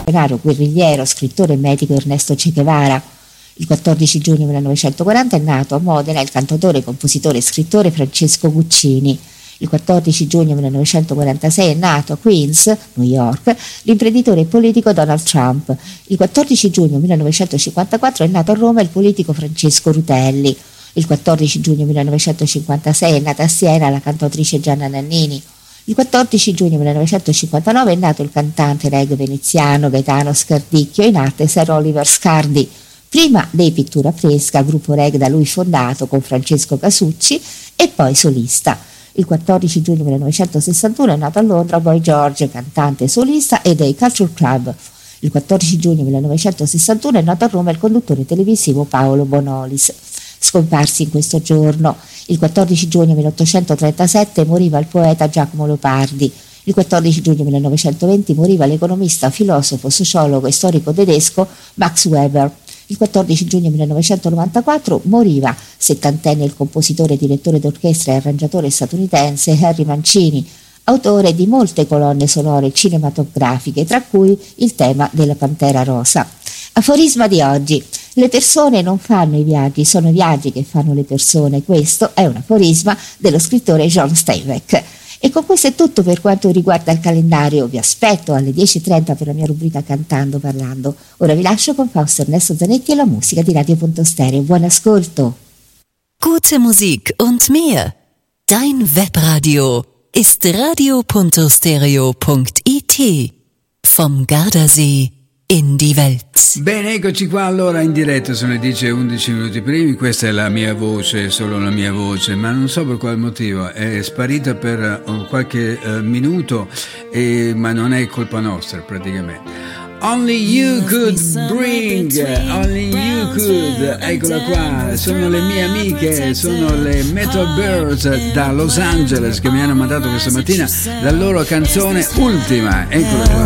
guerrigliero, scrittore e medico Ernesto Che Guevara. Il 14 giugno 1940 è nato a Modena il cantautore, compositore e scrittore Francesco Guccini. Il 14 giugno 1946 è nato a Queens, New York, l'imprenditore e politico Donald Trump. Il 14 giugno 1954 è nato a Roma il politico Francesco Rutelli. Il 14 giugno 1956 è nata a Siena la cantautrice Gianna Nannini. Il 14 giugno 1959 è nato il cantante reggae veneziano Gaetano Scardicchio, in arte Sir Oliver Scardi. Prima dei Pittura Fresca, gruppo reggae da lui fondato con Francesco Casucci, e poi solista. Il 14 giugno 1961 è nato a Londra Boy George, cantante solista e dei Culture Club. Il 14 giugno 1961 è nato a Roma il conduttore televisivo Paolo Bonolis. Scomparsi in questo giorno. Il 14 giugno 1837 moriva il poeta Giacomo Leopardi. Il 14 giugno 1920 moriva l'economista, filosofo, sociologo e storico tedesco Max Weber. Il 14 giugno 1994 moriva, settantenne, il compositore, direttore d'orchestra e arrangiatore statunitense Harry Mancini, autore di molte colonne sonore cinematografiche, tra cui il tema della Pantera Rosa. Aforisma di oggi: le persone non fanno i viaggi, sono i viaggi che fanno le persone. Questo è un aforisma dello scrittore John Steinbeck. E con questo è tutto per quanto riguarda il calendario. Vi aspetto alle 10:30 per la mia rubrica Cantando Parlando. Ora vi lascio con Fausto Ernesto Zanetti e la musica di Radio Punto Stereo. Buon ascolto. Gute Musik und mehr. Dein Webradio ist radio.stereo.it. Vom Gardasee in die Welt. Bene, eccoci qua allora in diretta, sono le 10:11 minuti primi, questa è la mia voce, solo la mia voce, ma non so per quale motivo, è sparita per qualche minuto, ma non è colpa nostra praticamente. Only you could bring, only you could, eccola qua, sono le mie amiche, sono le Metal Birds da Los Angeles che mi hanno mandato questa mattina la loro canzone ultima, eccola qua.